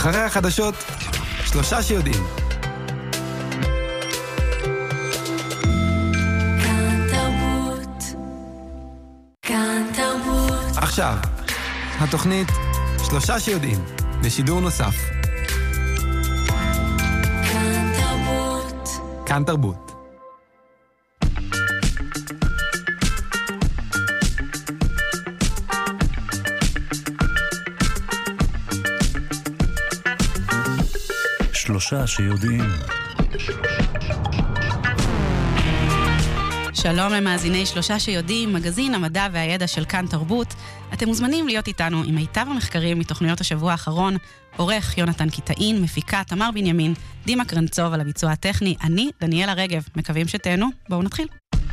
אחרי החדשות, 3 שיודעים. עכשיו, התוכנית 3 שיודעים, בשידור נוסף. כאן תרבות. שלושה שיודעים. שלום למאזיני 3 שיודעים, מגזין המדע והידע של כאן תרבות. אתם מוזמנים להיות איתנו עם מיטב המחקרים מתוכניות השבוע האחרון. עורך יונתן קיטאין, מפיקה תמר בנימין, דימה קרנצוב על הביצוע הטכני, אני דניאלה רגב. מקווים שתהנו, בואו נתחיל.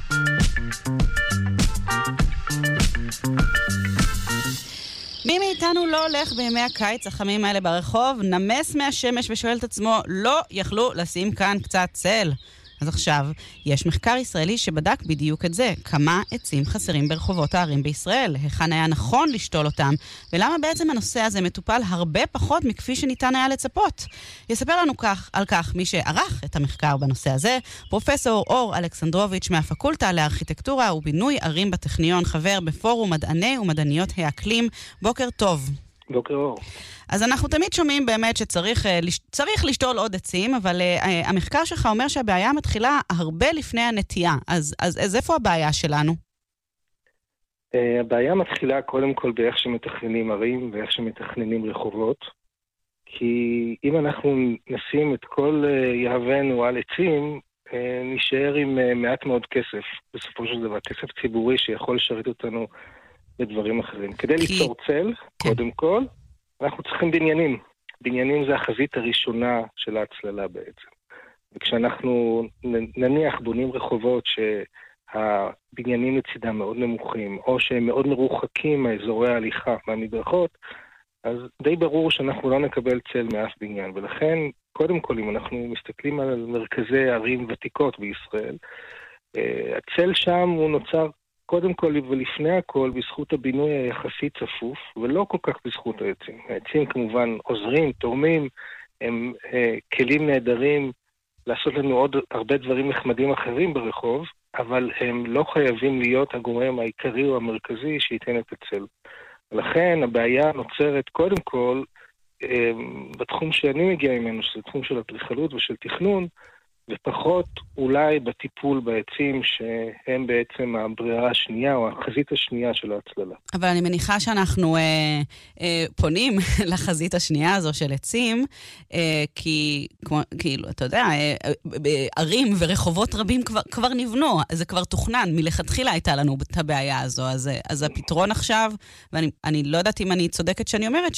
מי מאיתנו לא הולך בימי הקיץ החמים האלה ברחוב, נמס מהשמש ושואל את עצמו, לא יכלו לשים כאן קצת צל? אז עכשיו, יש מחקר ישראלי שבדק בדיוק את זה, כמה עצים חסרים ברחובות הערים בישראל, היכן היה נכון לשתול אותם, ולמה בעצם הנושא הזה מטופל הרבה פחות מכפי שניתן היה לצפות. יספר לנו על כך מי שערך את המחקר בנושא הזה, פרופסור אור אלכסנדרוביץ' מהפקולטה לארכיטקטורה ובינוי ערים בטכניון, חבר בפורום מדעני ומדעניות האקלים. בוקר טוב. בוקר אור. אז אנחנו תמיד שומעים באמת שצריך לשתול עוד עצים, אבל המחקר שלך אומר שהבעיה מתחילה הרבה לפני הנטייה. אז איפה הבעיה שלנו? הבעיה מתחילה קודם כל באיך שמתכננים ערים ואיך שמתכננים רחובות. כי אם אנחנו נשים את כל יהבנו על עצים, נשאר עם מעט מאוד כסף. בסופו של דבר, כסף ציבורי שיכול לשרת אותנו בדברים אחרים. כדי ליצור צל, קודם כל, אנחנו צריכים בניינים. בניינים זה החזית הראשונה של ההצללה בעצם. וכשאנחנו נניח בונים רחובות שהבניינים לצידם מאוד נמוכים, או שהם מאוד מרוחקים מאזורי ההליכה, מהמדרכות, אז די ברור שאנחנו לא נקבל צל מאף בניין. ולכן, קודם כל, אם אנחנו מסתכלים על מרכזי ערים ותיקות בישראל, הצל שם הוא נוצר קודם כל ולפני הכל בזכות הבינוי היחסית צפוף, ולא כל כך בזכות העצים. העצים כמובן עוזרים, תורמים, הם כלים נהדרים לעשות לנו עוד הרבה דברים נחמדים אחרים ברחוב, אבל הם לא חייבים להיות הגורם העיקרי או המרכזי שייתן את הצל. ולכן הבעיה נוצרת קודם כל בתחום שאני מגיע ממנו, שזה תחום של אדריכלות ושל תכנון, ופחות אולי בטיפול בעצים שהם בעצם הברירה השנייה או החזית השנייה של ההצללה. אבל אני מניחה שאנחנו פונים לחזית השנייה הזו של עצים, כי כאילו, אתה יודע, ערים ורחובות רבים כבר נבנו, זה כבר תוכנן, מלכתחילה הייתה לנו את הבעיה הזו, אז הפתרון עכשיו, ואני לא יודעת אם אני צודקת שאני אומרת,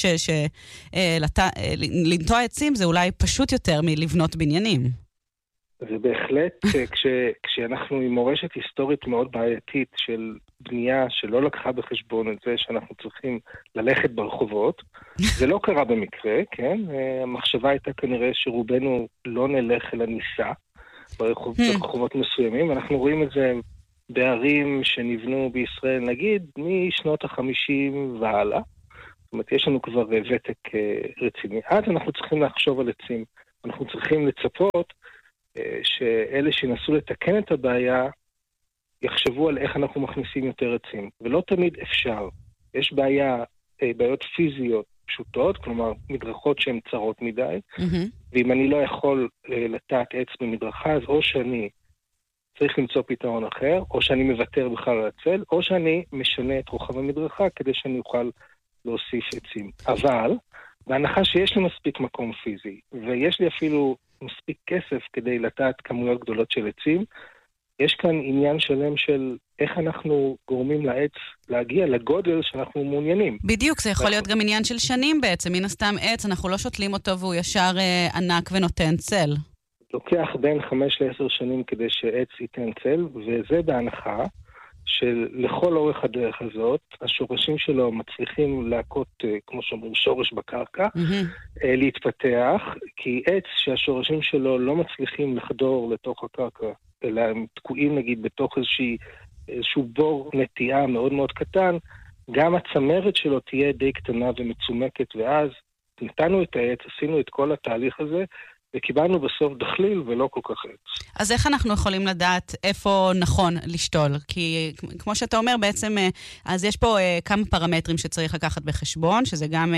לנטוע עצים זה אולי פשוט יותר מלבנות בניינים. זה בהחלט, כשאנחנו עם מורשת היסטורית מאוד בעייתית של בנייה שלא לקחה בחשבון את זה שאנחנו צריכים ללכת ברחובות, זה לא קרה במקרה, כן? המחשבה הייתה כנראה שרובנו לא נלך אל הניסה ברחובות מסוימים, ואנחנו רואים את זה בערים שנבנו בישראל, נגיד, משנות ה-50 והלאה. זאת אומרת, יש לנו כבר ותק רציני. אז אנחנו צריכים לחשוב על עצים, אנחנו צריכים לצפות שאלה שינסו לתקן את הבעיה יחשבו על איך אנחנו מכניסים יותר עצים. ולא תמיד אפשר. יש בעיות פיזיות פשוטות, כלומר מדרכות שהן צרות מדי, ואם אני לא יכול לטעת עץ במדרכה, אז או שאני צריך למצוא פתרון אחר, או שאני מוותר בכלל על הצל, או שאני משנה את רוחב המדרכה כדי שאני אוכל להוסיף עצים. אבל, בהנחה שיש לי מספיק מקום פיזי, ויש לי אפילו מספיק כסף כדי לטעת כמויות גדולות של עצים, יש כאן עניין שלם של איך אנחנו גורמים לעץ להגיע לגודל שאנחנו מעוניינים. בדיוק, זה יכול להיות גם עניין של שנים בעצם. מן הסתם עץ, אנחנו לא שותלים אותו והוא ישר ענק ונותן צל. לוקח בין 5 ל-10 שנים כדי שעץ ייתן צל, וזה בהנחה שלכל אורך הדרך הזאת, השורשים שלו מצליחים להכות, כמו שאומרים, שורש בקרקע, להתפתח, כי עץ שהשורשים שלו לא מצליחים לחדור לתוך הקרקע, אלא הם תקועים נגיד בתוך איזשהו בור נטייה מאוד מאוד קטן, גם הצמרת שלו תהיה די קטנה ומצומקת, ואז נתנו את העץ, עשינו את כל התהליך הזה, וקיבלנו בסוף דחליל ולא כל כך עץ. אז איך אנחנו יכולים לדעת איפה נכון לשתול? כי כמו שאתה אומר, בעצם, אז יש פה כמה פרמטרים שצריך לקחת בחשבון, שזה גם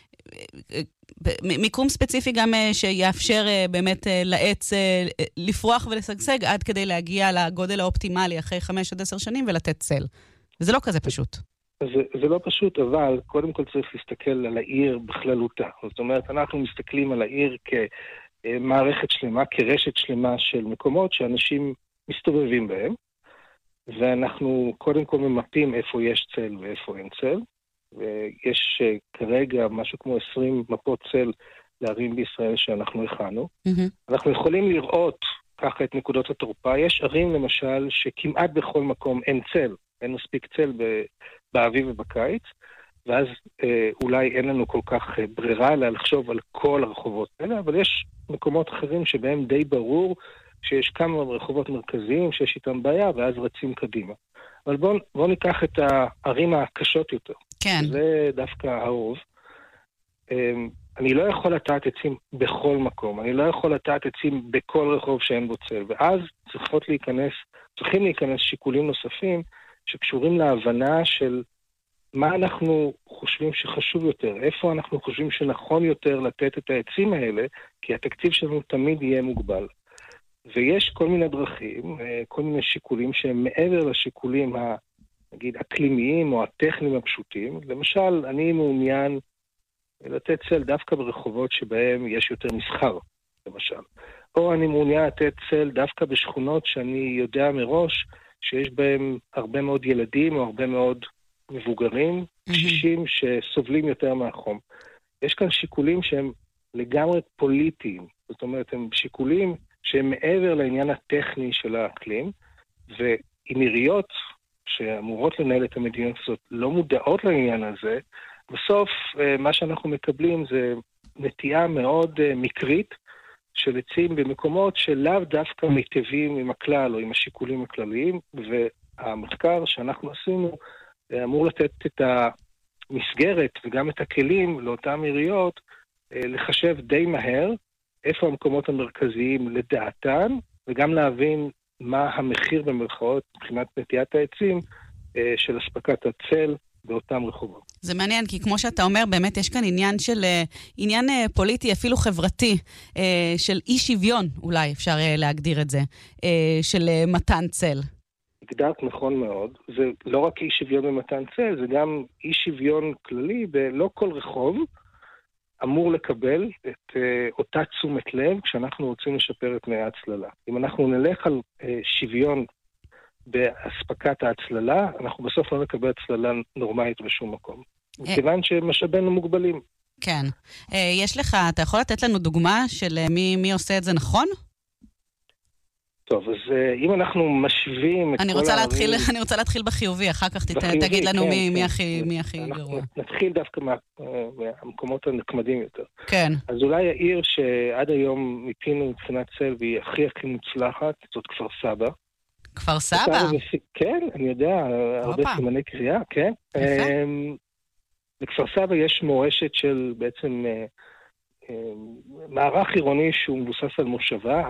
מיקום ספציפי גם שיאפשר באמת לעץ לפרוח ולשגשג עד כדי להגיע לגודל האופטימלי אחרי 5 עד 10 שנים ולתת צל. וזה לא כזה פשוט. זה לא פשוט, אבל קודם כל צריך להסתכל על העיר בכללותה. זאת אומרת, אנחנו מסתכלים על העיר כמערכת שלמה, כרשת שלמה של מקומות שאנשים מסתובבים בהם, ואנחנו קודם כל ממפים איפה יש צל ואיפה אין צל, ויש כרגע משהו כמו 20 מפות צל לערים בישראל שאנחנו הכנו. אנחנו יכולים לראות ככה את נקודות התורפה. יש ערים למשל שכמעט בכל מקום אין צל, אין מספיק צל באביב ובקיץ, ואז אולי אין לנו כל כך ברירה אלא לחשוב על כל הרחובות האלה, אבל יש מקומות אחרים שבהם די ברור שיש כמה רחובות מרכזיים שיש איתם בעיה, ואז רצים קדימה. אבל בואו ניקח את הערים הקשות יותר. כן. זה דווקא הרוב. אני לא יכול לטעת עצים בכל מקום, אני לא יכול לטעת עצים בכל רחוב שאין בו צל, ואז צריכים להיכנס שיקולים נוספים שקשורים להבנה של מה אנחנו חושבים שחשוב יותר, איפה אנחנו חושבים שנכון יותר לתת את העצים האלה, כי התקציב שלנו תמיד יהיה מוגבל. ויש כל מיני דרכים, כל מיני שיקולים שהם מעבר לשיקולים נגיד אקלימיים או הטכניים הפשוטים. למשל, אני מעוניין לתת צל דווקא ברחובות שבהם יש יותר מסחר, למשל. או אני מעוניין לתת צל דווקא בשכונות שאני יודע מראש שיש בהם הרבה מאוד ילדים או הרבה מאוד מבוגרים, קשישים שסובלים יותר מהחום. יש כאן שיקולים שהם לגמרי פוליטיים, זאת אומרת, הם שיקולים שהם מעבר לעניין הטכני של האקלים, ועם עיריות שאמורות לנהל את המדיניות הזאת לא מודעות לעניין הזה, בסוף מה שאנחנו מקבלים זה נטייה מאוד מקרית של עצים במקומות שלאו דווקא מיטבים עם הכלל או עם השיקולים הכלליים, והמחקר שאנחנו עשינו אמור לתת את המסגרת וגם את הכלים לאותן עיריות לחשב די מהר איפה המקומות המרכזיים לדעתן, וגם להבין מה המחיר במרכאות מבחינת נטיית העצים של הספקת הצל באותם רחובות. זה מעניין, כי כמו שאתה אומר, באמת יש כאן עניין פוליטי, אפילו חברתי, של אי שוויון, אולי אפשר להגדיר את זה, של מתן צל. הגדרת נכון מאוד. זה לא רק אי שוויון במתן צל, זה גם אי שוויון כללי, ולא כל רחוב אמור לקבל את אותה תשומת לב כשאנחנו רוצים לשפר את תנאי ההצללה. אם אנחנו נלך על שוויון בהספקת ההצללה, אנחנו בסוף לא נקבל הצללה נורמלית בשום מקום. מכיוון שמשאבינו מוגבלים. כן. אתה יכול לתת לנו דוגמה של מי עושה את זה נכון? טוב, אז אם אנחנו משווים את כל הערים... אני רוצה להתחיל בחיובי, אחר כך תגיד לנו מי הכי גרוע. נתחיל דווקא מהמקומות הנקמדים יותר. כן. אז אולי העיר שעד היום מיפינו מבחינת צל והיא הכי מוצלחת, זאת כפר סבא. כפר סבא? כן, אני יודע, הרבה סימני קריאה, כן. בכפר סבא יש מורשת של בעצם מערך עירוני שהוא מבוסס על מושבה,